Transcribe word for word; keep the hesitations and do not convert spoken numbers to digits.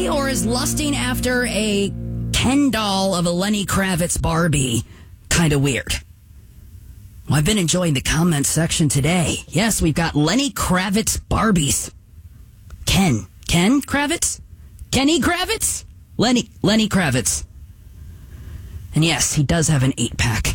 gay, or is lusting after a Ken doll of a Lenny Kravitz Barbie kind of weird? Well, I've been enjoying the comment section today. Yes, we've got Lenny Kravitz Barbies. Ken. Ken Kravitz? Kenny Kravitz? Lenny. Lenny Kravitz. And yes, he does have an eight-pack.